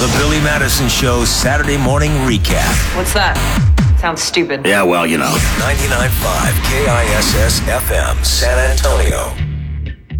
The Billy Madison Show Saturday morning recap. What's that? Sounds stupid. Yeah, well, you know. 99.5 KISS FM, San Antonio.